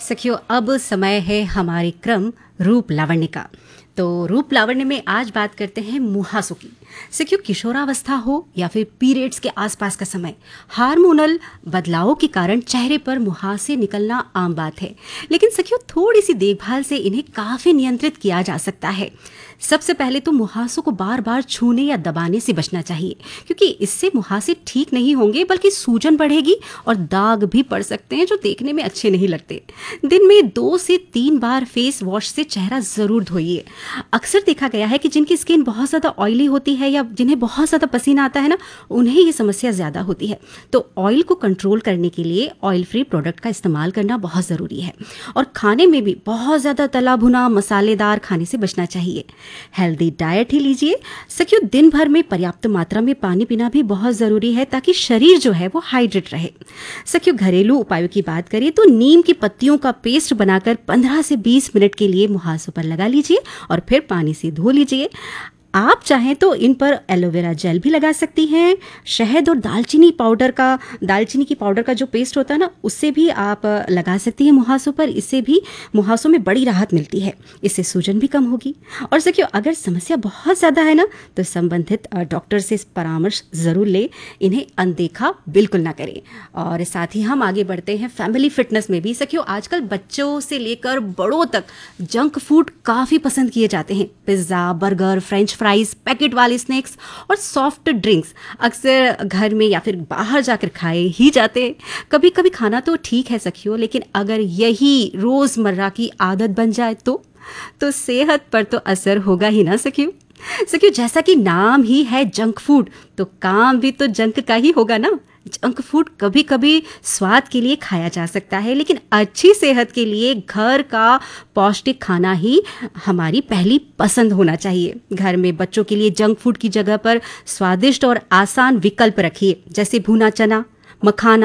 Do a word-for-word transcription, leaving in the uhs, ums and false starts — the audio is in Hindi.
सखियों, अब समय है हमारे क्रम रूप लावण्य का। तो रूप लावण्य में आज बात करते हैं मुहासों की। सखियों, किशोरावस्था हो या फिर पीरियड्स के आसपास का समय, हार्मोनल बदलावों के कारण चेहरे पर मुहासे निकलना आम बात है। लेकिन सखियों, थोड़ी सी देखभाल से इन्हें काफ़ी नियंत्रित किया जा सकता है। सबसे पहले तो मुहासों को बार बार छूने या दबाने से बचना चाहिए, क्योंकि इससे मुहासे ठीक नहीं होंगे बल्कि सूजन बढ़ेगी और दाग भी पड़ सकते हैं जो देखने में अच्छे नहीं लगते। दिन में दो से तीन बार फेस वॉश से चेहरा ज़रूर धोइए। अक्सर देखा गया है कि जिनकी स्किन बहुत ज़्यादा ऑयली होती है या जिन्हें बहुत ज़्यादा पसीना आता है ना, उन्हें ये समस्या ज़्यादा होती है। तो ऑयल को कंट्रोल करने के लिए ऑयल फ्री प्रोडक्ट का इस्तेमाल करना बहुत ज़रूरी है। और खाने में भी बहुत ज़्यादा तला भुना मसालेदार खाने से बचना चाहिए। हेल्दी डाइट ही लीजिए। सखियों, दिन भर में पर्याप्त मात्रा में पानी पीना भी बहुत ज़रूरी है ताकि शरीर जो है वो हाइड्रेट रहे। सखियों, घरेलू उपायों की बात करें तो नीम की पत्तियों का पेस्ट बनाकर पंद्रह से बीस मिनट के लिए मुहासों पर लगा लीजिए और फिर पानी से धो लीजिए। आप चाहें तो इन पर एलोवेरा जेल भी लगा सकती हैं। शहद और दालचीनी पाउडर का दालचीनी की पाउडर का जो पेस्ट होता है ना, उससे भी आप लगा सकती हैं मुहासों पर। इससे भी मुहासों में बड़ी राहत मिलती है। इससे सूजन भी कम होगी। और सखियों, अगर समस्या बहुत ज़्यादा है ना, तो संबंधित डॉक्टर से परामर्श ज़रूर लें। इन्हें अनदेखा बिल्कुल ना करें। और साथ ही हम आगे बढ़ते हैं फैमिली फिटनेस में भी। सखियों, आजकल बच्चों से लेकर बड़ों तक जंक फूड काफ़ी पसंद किए जाते हैं। Pizza, burger, French fries, packet वाले स्नैक्स और सॉफ्ट ड्रिंक्स अक्सर घर में या फिर बाहर जाकर खाए ही जाते हैं। कभी कभी खाना तो ठीक है सखियों, लेकिन अगर यही रोज़मर्रा की आदत बन जाए तो तो सेहत पर तो असर होगा ही ना सखियों। सखियों, जैसा कि नाम ही है जंक फूड, तो काम भी तो जंक का ही होगा ना। जंक फूड कभी कभी स्वाद के लिए खाया जा सकता है, लेकिन अच्छी सेहत के लिए घर का पौष्टिक खाना ही हमारी पहली पसंद होना चाहिए। घर में बच्चों के लिए जंक फूड की जगह पर स्वादिष्ट और आसान विकल्प रखिए, जैसे भुना चना, मखाना,